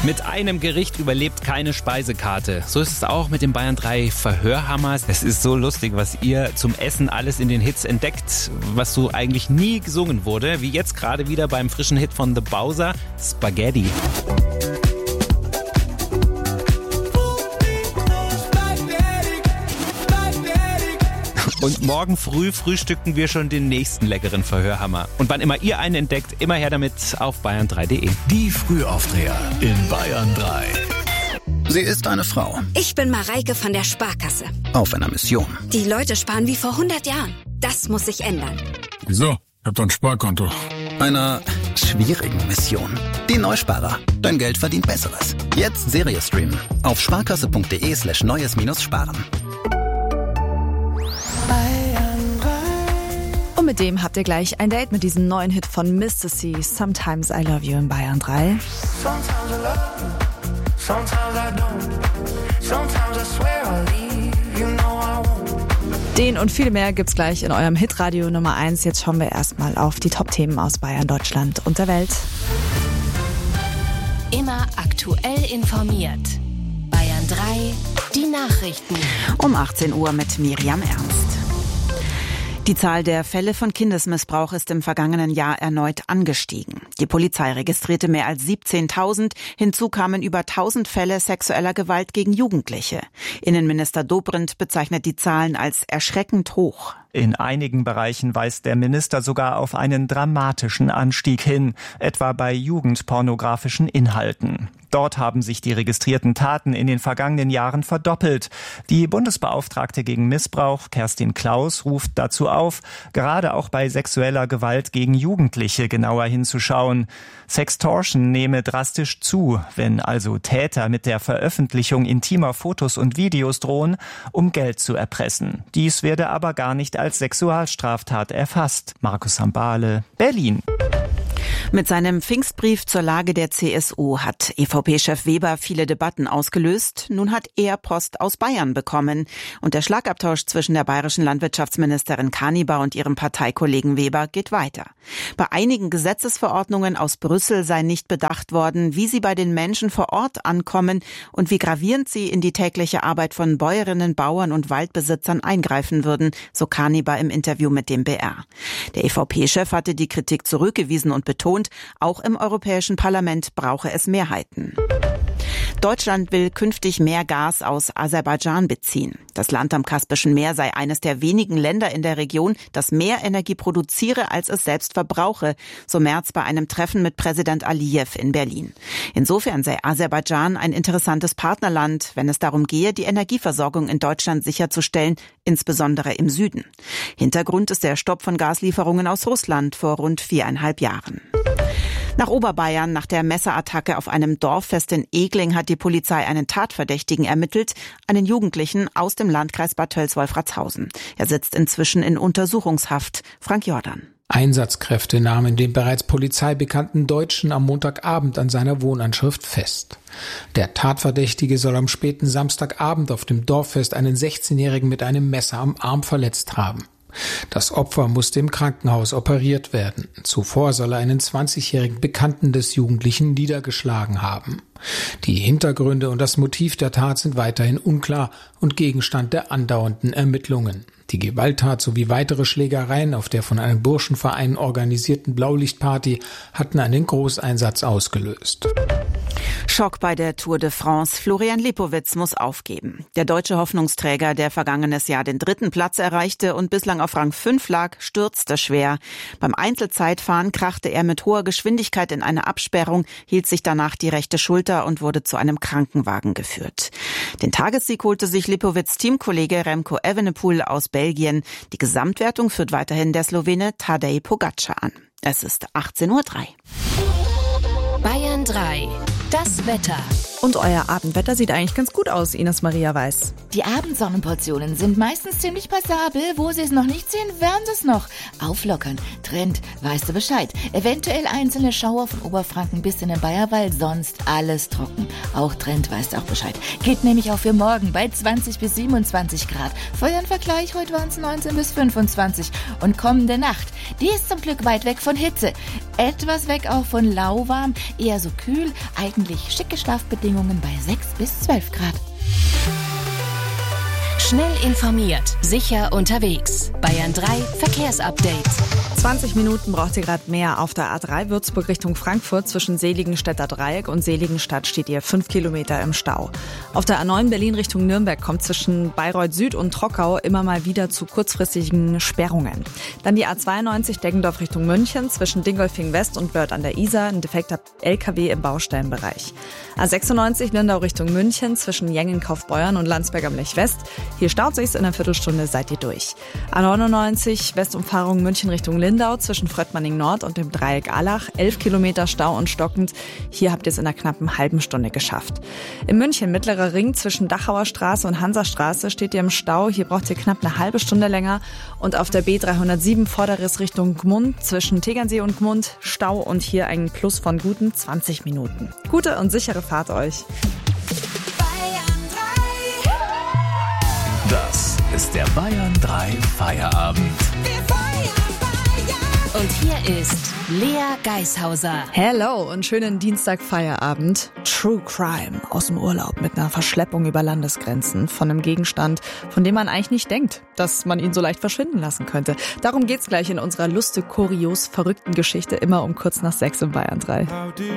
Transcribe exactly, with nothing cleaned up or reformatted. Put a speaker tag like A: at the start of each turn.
A: Mit einem Gericht überlebt keine Speisekarte. So ist es auch mit dem Bayern drei Verhörhammer. Es ist so lustig, was ihr zum Essen alles in den Hits entdeckt, was so eigentlich nie gesungen wurde, wie jetzt gerade wieder beim frischen Hit von The Bowser, Spaghetti. Und morgen früh frühstücken wir schon den nächsten leckeren Verhörhammer. Und wann immer ihr einen entdeckt, immer her damit auf bayern drei punkt de.
B: Die Frühaufdreher in Bayern drei.
C: Sie ist eine Frau.
D: Ich bin Mareike von der Sparkasse.
C: Auf einer Mission.
D: Die Leute sparen wie vor hundert Jahren. Das muss sich ändern.
E: Wieso? Ich hab doch ein Sparkonto.
C: Einer schwierigen Mission. Die Neusparer. Dein Geld verdient Besseres. Jetzt Serie streamen. Auf sparkasse.de slash neues minus sparen.
F: Und mit dem habt ihr gleich ein Date mit diesem neuen Hit von Mister C, Sometimes I Love You in Bayern drei. Den und viel mehr gibt's gleich in eurem Hitradio Nummer eins. Jetzt schauen wir erstmal auf die Top-Themen aus Bayern, Deutschland und der Welt.
G: Immer aktuell informiert. Bayern drei, die Nachrichten.
F: Um achtzehn Uhr mit Miriam Ernst. Die Zahl der Fälle von Kindesmissbrauch ist im vergangenen Jahr erneut angestiegen. Die Polizei registrierte mehr als siebzehntausend. Hinzu kamen über tausend Fälle sexueller Gewalt gegen Jugendliche. Innenminister Dobrindt bezeichnet die Zahlen als erschreckend hoch.
H: In einigen Bereichen weist der Minister sogar auf einen dramatischen Anstieg hin, etwa bei jugendpornografischen Inhalten. Dort haben sich die registrierten Taten in den vergangenen Jahren verdoppelt. Die Bundesbeauftragte gegen Missbrauch, Kerstin Klaus, ruft dazu auf, gerade auch bei sexueller Gewalt gegen Jugendliche genauer hinzuschauen. Sextortion nehme drastisch zu, wenn also Täter mit der Veröffentlichung intimer Fotos und Videos drohen, um Geld zu erpressen. Dies werde aber gar nicht als Sexualstraftat erfasst. Markus Sambale, Berlin.
F: Mit seinem Pfingstbrief zur Lage der C S U hat E V P-Chef Weber viele Debatten ausgelöst. Nun hat er Post aus Bayern bekommen. Und der Schlagabtausch zwischen der bayerischen Landwirtschaftsministerin Kanibar und ihrem Parteikollegen Weber geht weiter. Bei einigen Gesetzesverordnungen aus Brüssel sei nicht bedacht worden, wie sie bei den Menschen vor Ort ankommen und wie gravierend sie in die tägliche Arbeit von Bäuerinnen, Bauern und Waldbesitzern eingreifen würden, so Kanibar im Interview mit dem B R. Der E V P-Chef hatte die Kritik zurückgewiesen und betont, auch im Europäischen Parlament brauche es Mehrheiten. Deutschland will künftig mehr Gas aus Aserbaidschan beziehen. Das Land am Kaspischen Meer sei eines der wenigen Länder in der Region, das mehr Energie produziere, als es selbst verbrauche, so Merz bei einem Treffen mit Präsident Aliyev in Berlin. Insofern sei Aserbaidschan ein interessantes Partnerland, wenn es darum gehe, die Energieversorgung in Deutschland sicherzustellen, insbesondere im Süden. Hintergrund ist der Stopp von Gaslieferungen aus Russland vor rund viereinhalb Jahren. Nach Oberbayern, nach der Messerattacke auf einem Dorffest in Egling, hat die Polizei einen Tatverdächtigen ermittelt, einen Jugendlichen aus dem Landkreis Bad Tölz-Wolfratshausen. Er sitzt inzwischen in Untersuchungshaft. Frank Jordan.
I: Einsatzkräfte nahmen den bereits polizeibekannten Deutschen am Montagabend an seiner Wohnanschrift fest. Der Tatverdächtige soll am späten Samstagabend auf dem Dorffest einen sechzehnjährigen mit einem Messer am Arm verletzt haben. Das Opfer musste im Krankenhaus operiert werden. Zuvor soll er einen zwanzigjährigen Bekannten des Jugendlichen niedergeschlagen haben. Die Hintergründe und das Motiv der Tat sind weiterhin unklar und Gegenstand der andauernden Ermittlungen. Die Gewalttat sowie weitere Schlägereien auf der von einem Burschenverein organisierten Blaulichtparty hatten einen Großeinsatz ausgelöst.
F: Schock bei der Tour de France. Florian Lipowitz muss aufgeben. Der deutsche Hoffnungsträger, der vergangenes Jahr den dritten Platz erreichte und bislang auf Rang fünf lag, stürzte schwer. Beim Einzelzeitfahren krachte er mit hoher Geschwindigkeit in eine Absperrung, hielt sich danach die rechte Schulter und wurde zu einem Krankenwagen geführt. Den Tagessieg holte sich Lipowitz Teamkollege Remco Evenepoel aus Belgien. Die Gesamtwertung führt weiterhin der Slowene Tadej Pogačar an. Es ist achtzehn Uhr drei.
G: Bayern drei. Das Wetter.
J: Und euer Abendwetter sieht eigentlich ganz gut aus, Ines Maria Weiß.
K: Die Abendsonnenportionen sind meistens ziemlich passabel. Wo Sie es noch nicht sehen, werden Sie es noch. Auflockern. Trend, weißt du Bescheid. Eventuell einzelne Schauer von Oberfranken bis in den Bayerwald, sonst alles trocken. Auch Trend, weißt du auch Bescheid. Geht nämlich auch für morgen bei zwanzig bis siebenundzwanzig Grad. Für Ihren Vergleich, heute waren es neunzehn bis fünfundzwanzig. Und kommende Nacht, die ist zum Glück weit weg von Hitze. Etwas weg auch von lauwarm, eher so kühl. Eigentlich schicke Schlafbedingungen bei sechs bis zwölf Grad.
G: Schnell informiert, sicher unterwegs. Bayern drei Verkehrsupdate.
J: zwanzig Minuten braucht ihr gerade mehr auf der A drei Würzburg Richtung Frankfurt. Zwischen Seligenstädter Dreieck und Seligenstadt steht ihr fünf Kilometer im Stau. Auf der A neun Berlin Richtung Nürnberg kommt zwischen Bayreuth Süd und Trockau immer mal wieder zu kurzfristigen Sperrungen. Dann die A zweiundneunzig Deggendorf Richtung München zwischen Dingolfing West und Börth an der Isar. Ein defekter L K W im Baustellenbereich. A sechsundneunzig Lindau Richtung München zwischen Jengen-Kaufbeuern und Landsberg am Lech West. Hier staut sich's, in einer Viertelstunde seid ihr durch. A neunundneunzig Westumfahrung München Richtung Lindau zwischen Fröttmanning Nord und dem Dreieck Allach. elf Kilometer Stau und stockend. Hier habt ihr es in einer knappen halben Stunde geschafft. In München Mittlerer Ring zwischen Dachauer Straße und Hansastraße steht ihr im Stau. Hier braucht ihr knapp eine halbe Stunde länger. Und auf der B dreihundertsieben Vorderriss Richtung Gmund zwischen Tegernsee und Gmund Stau und hier ein Plus von guten zwanzig Minuten. Gute und sichere Fahrt euch.
B: Das ist der Bayern drei Feierabend.
G: Und hier ist Lea Geishauser.
J: Hello und schönen Dienstag-Feierabend. True Crime aus dem Urlaub mit einer Verschleppung über Landesgrenzen von einem Gegenstand, von dem man eigentlich nicht denkt, dass man ihn so leicht verschwinden lassen könnte. Darum geht's gleich in unserer lustig, kurios, verrückten Geschichte, immer um kurz nach sechs in Bayern drei.